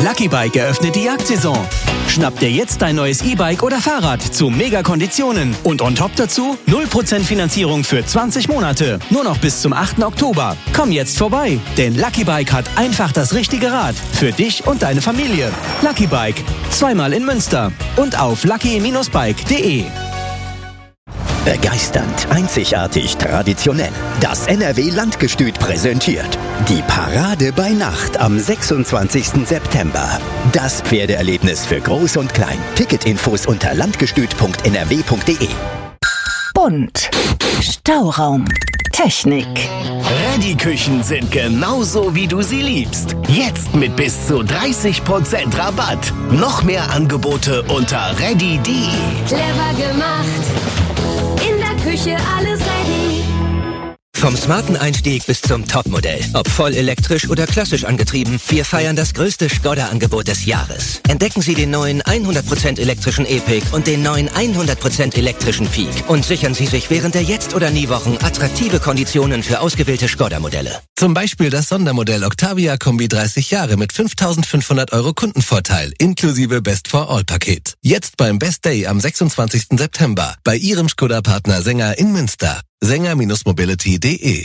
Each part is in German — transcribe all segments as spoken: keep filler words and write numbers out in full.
Lucky Bike eröffnet die Jagdsaison. Schnapp dir jetzt dein neues E-Bike oder Fahrrad zu Mega-Konditionen. Und on top dazu null Prozent Finanzierung für zwanzig Monate. Nur noch bis zum achten Oktober. Komm jetzt vorbei, denn Lucky Bike hat einfach das richtige Rad für dich und deine Familie. Lucky Bike, zweimal in Münster und auf lucky Bindestrich bike punkt de. Begeisternd, einzigartig, traditionell. Das N R W Landgestüt präsentiert die Parade bei Nacht am sechsundzwanzigsten September. Das Pferdeerlebnis für Groß und Klein. Ticketinfos unter landgestüt punkt n r w punkt de. Bunt. Stauraum. Technik. Reddy-Küchen sind genauso, wie du sie liebst. Jetzt mit bis zu dreißig Prozent Rabatt. Noch mehr Angebote unter reddy punkt de. Clever gemacht. In der Küche alles ready. Vom smarten Einstieg bis zum Topmodell. Ob voll elektrisch oder klassisch angetrieben, wir feiern das größte Skoda-Angebot des Jahres. Entdecken Sie den neuen hundert Prozent elektrischen E-Pick und den neuen hundert Prozent elektrischen Peak. Und sichern Sie sich während der Jetzt- oder Nie-Wochen attraktive Konditionen für ausgewählte Skoda-Modelle. Zum Beispiel das Sondermodell Octavia Kombi dreißig Jahre mit fünftausendfünfhundert Euro Kundenvorteil inklusive Best-for-All-Paket. Jetzt beim Best Day am sechsundzwanzigsten September bei Ihrem Skoda-Partner Sänger in Münster. Sänger Mobility punkt de.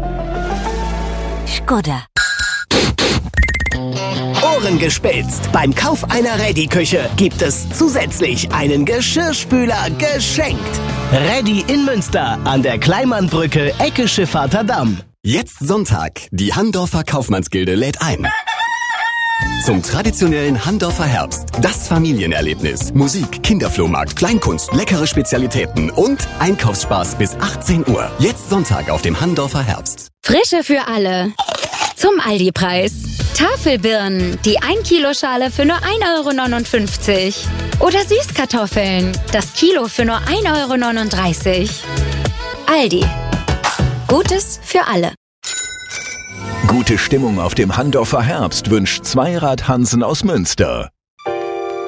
Skoda. Ohren gespitzt. Beim Kauf einer Reddy-Küche gibt es zusätzlich einen Geschirrspüler geschenkt. Reddy in Münster an der Kleinmannbrücke, Ecke Schiffarter Damm. Jetzt Sonntag. Die Handorfer Kaufmannsgilde lädt ein. Zum traditionellen Handorfer Herbst. Das Familienerlebnis. Musik, Kinderflohmarkt, Kleinkunst, leckere Spezialitäten und Einkaufsspaß bis achtzehn Uhr. Jetzt Sonntag auf dem Handorfer Herbst. Frische für alle. Zum Aldi-Preis. Tafelbirnen, die ein Kilo Schale für nur ein Euro neunundfünfzig. Oder Süßkartoffeln, das Kilo für nur ein Euro neununddreißig. Aldi. Gutes für alle. Gute Stimmung auf dem Handorfer Herbst wünscht Zweirad Hansen aus Münster.